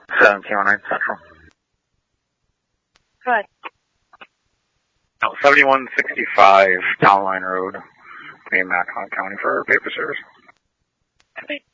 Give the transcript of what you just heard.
1709 Central. Go ahead. 7165 Town Line Road, in Macon County for paper service. Okay.